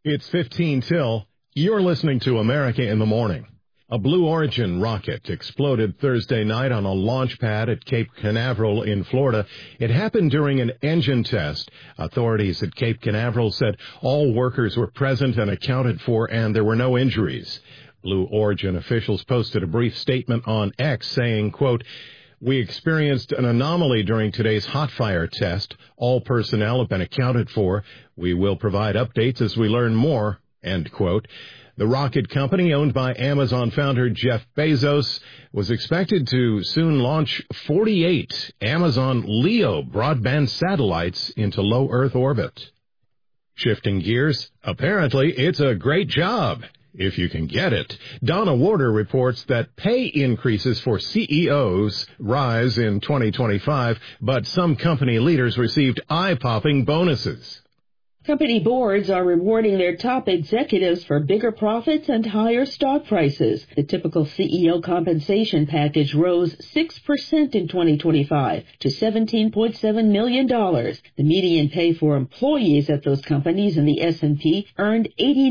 It's 15 till. You're listening to America in the Morning. A Blue Origin rocket exploded Thursday night on a launch pad at Cape Canaveral in Florida. It happened during an engine test. Authorities at Cape Canaveral said all workers were present and accounted for, and there were no injuries. Blue Origin officials posted a brief statement on X saying, quote, "We experienced an anomaly during today's hot fire test. All personnel have been accounted for. We will provide updates as we learn more," end quote. The rocket company, owned by Amazon founder Jeff Bezos, was expected to soon launch 48 Amazon LEO broadband satellites into low Earth orbit. Shifting gears, apparently it's a great job, if you can get it. Donna Warder reports that pay increases for CEOs rise in 2025, but some company leaders received eye-popping bonuses. Company boards are rewarding their top executives for bigger profits and higher stock prices. The typical CEO compensation package rose 6% in 2025 to $17.7 million. The median pay for employees at those companies in the S&P earned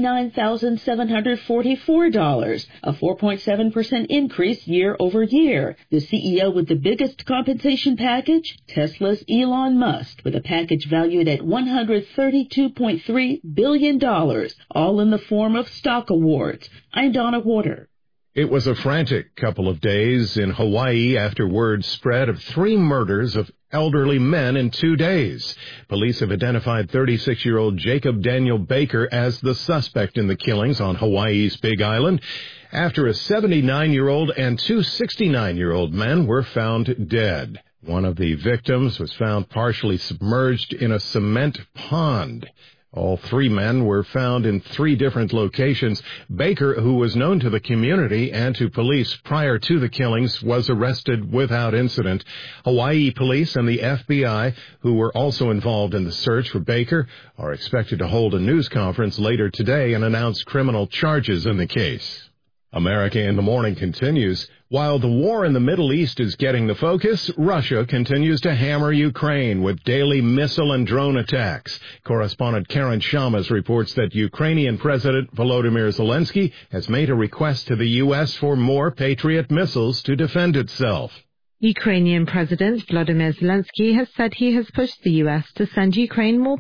$89,744, a 4.7% increase year over year. The CEO with the biggest compensation package, Tesla's Elon Musk, with a package valued at $132.3 billion, all in the form of stock awards. I'm Donna Warder. It was a frantic couple of days in Hawaii after word spread of 3 murders of elderly men in 2 days. Police have identified 36-year-old Jacob Daniel Baker as the suspect in the killings on Hawaii's Big Island, after a 79-year-old and 2 69-year-old men were found dead. One of the victims was found partially submerged in a cement pond. All 3 men were found in 3 different locations. Baker, who was known to the community and to police prior to the killings, was arrested without incident. Hawaii police and the FBI, who were also involved in the search for Baker, are expected to hold a news conference later today and announce criminal charges in the case. America in the Morning continues. While the war in the Middle East is getting the focus, Russia continues to hammer Ukraine with daily missile and drone attacks. Correspondent Karen Shamas reports that Ukrainian President Volodymyr Zelensky has made a request to the U.S. for more Patriot missiles to defend itself. Ukrainian President Volodymyr Zelensky has said he has pushed the U.S. to send Ukraine more